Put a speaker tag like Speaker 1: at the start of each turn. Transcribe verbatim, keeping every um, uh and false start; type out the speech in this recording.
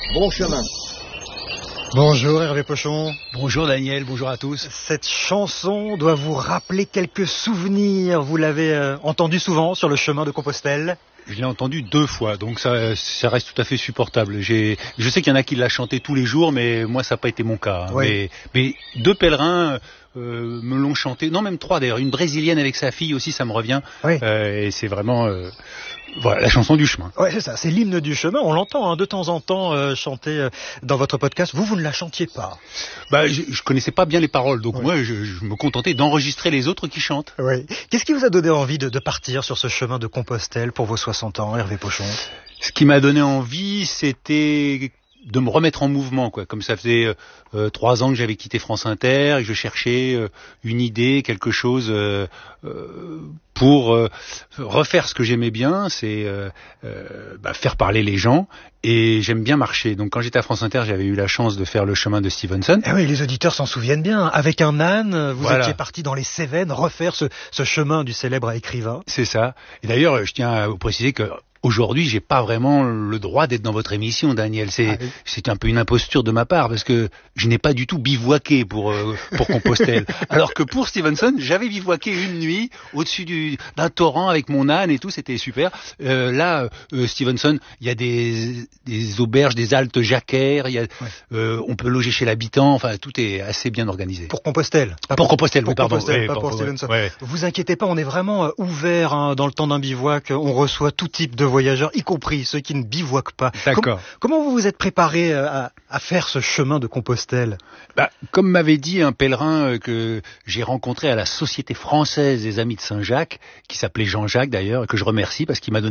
Speaker 1: Bon chemin.
Speaker 2: Bonjour Hervé Pochon.
Speaker 3: Bonjour Daniel, bonjour à tous.
Speaker 2: Cette chanson doit vous rappeler quelques souvenirs. Vous l'avez euh, entendue souvent sur le chemin de Compostelle?
Speaker 3: Je l'ai entendu deux fois, donc ça, ça reste tout à fait supportable. J'ai, je sais qu'il y en a qui l'a chanté tous les jours, mais moi ça n'a pas été mon cas. Hein.
Speaker 2: Oui.
Speaker 3: Mais, mais deux pèlerins euh, me l'ont chanté, non même trois d'ailleurs, une brésilienne avec sa fille aussi, ça me revient.
Speaker 2: Oui.
Speaker 3: Euh, et c'est vraiment euh, voilà, la chanson du chemin.
Speaker 2: Ouais, c'est ça, c'est l'hymne du chemin. On l'entend hein, de temps en temps euh, chanter euh, dans votre podcast. Vous, vous ne la chantiez pas?
Speaker 3: Bah, je, je connaissais pas bien les paroles, donc
Speaker 2: oui.
Speaker 3: moi je, je me contentais d'enregistrer les autres qui chantent.
Speaker 2: Oui. Qu'est-ce qui vous a donné envie de, de partir sur ce chemin de Compostelle pour vos soixante ans, Hervé Pochon?
Speaker 3: Ce qui m'a donné envie, c'était de me remettre en mouvement, quoi. Comme ça faisait euh, trois ans que j'avais quitté France Inter et que je cherchais euh, une idée, quelque chose euh, euh, pour euh, refaire ce que j'aimais bien, c'est euh, euh, bah, faire parler les gens. Et j'aime bien marcher. Donc quand j'étais à France Inter, j'avais eu la chance de faire le chemin de Stevenson.
Speaker 2: Eh oui, les auditeurs s'en souviennent bien. Avec un âne, vous
Speaker 3: voilà.
Speaker 2: étiez parti dans les Cévennes refaire ce, ce chemin du célèbre écrivain.
Speaker 3: C'est ça. Et d'ailleurs, je tiens à vous préciser que aujourd'hui, j'ai pas vraiment le droit d'être dans votre émission, Daniel. C'est, ah oui. c'est un peu une imposture de ma part parce que je n'ai pas du tout bivouaqué pour euh, pour Compostelle. Alors que pour Stevenson, j'avais bivouaqué une nuit au-dessus du, d'un torrent avec mon âne et tout, c'était super. Euh, là, euh, Stevenson, il y a des des auberges, des haltes jacquères, il y a, ouais. euh, on peut loger chez l'habitant. Enfin, tout est assez bien organisé.
Speaker 2: Pour Compostelle.
Speaker 3: Pas pour, pour Compostelle,
Speaker 2: pour
Speaker 3: oui, pardon.
Speaker 2: Compostelle,
Speaker 3: ouais,
Speaker 2: pas
Speaker 3: pour,
Speaker 2: pour
Speaker 3: pour
Speaker 2: Stevenson.
Speaker 3: Ouais, ouais.
Speaker 2: Vous inquiétez pas, on est vraiment euh, ouvert hein, dans le temps d'un bivouac. On reçoit tout type de voyageurs, y compris ceux qui ne bivouaquent pas.
Speaker 3: D'accord.
Speaker 2: Com- comment vous vous êtes préparé à, à faire ce chemin de Compostelle?
Speaker 3: Bah, comme m'avait dit un pèlerin que j'ai rencontré à la Société française des Amis de Saint-Jacques, qui s'appelait Jean-Jacques d'ailleurs, et que je remercie parce qu'il m'a donné